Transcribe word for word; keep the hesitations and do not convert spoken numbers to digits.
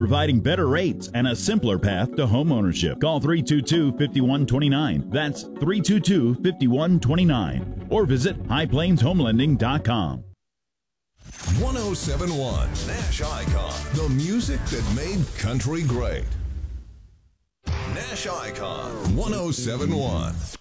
providing better rates and a simpler path to homeownership. Call three two two, five one two nine. That's three two two, five one two nine. Or visit high plains home lending dot com. one oh seven point one Nash Icon, the music that made country great. Nash Icon, one oh seven point one.